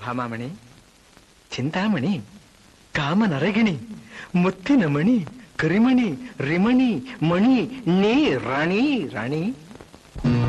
ಭಾಮಾಮಣಿ, ಚಿಂತಾಮಣಿ, ಕಾಮನರಗಿಣಿ, ಮುತ್ತಿನ ಮಣಿ, ಕರಿಮಣಿ, ರಿಮಣಿ, ಮಣಿ, ನೀ ರಾಣಿ ರಾಣಿ.